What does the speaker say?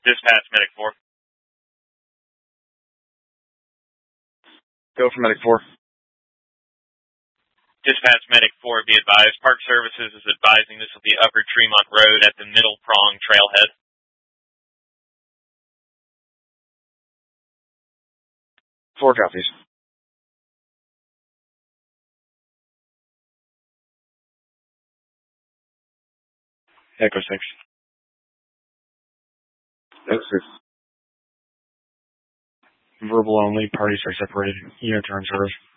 Dispatch Medic 4. Go for Medic 4. Dispatch Medic 4, be advised. Park Services is advising this will be Upper Tremont Road at the Middle Prong Trailhead. 4 copies. Echo 6. Echo 6. Verbal only, parties are separated. Units are in service.